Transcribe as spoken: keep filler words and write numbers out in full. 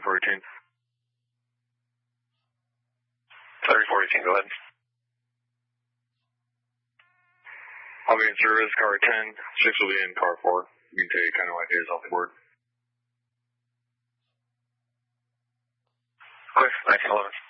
thirty-four eighteen. thirty-four eighteen, go ahead. I'll be in service, car ten. six will be in car four. You can take kind of ideas off the board. Okay, nineteen eleven.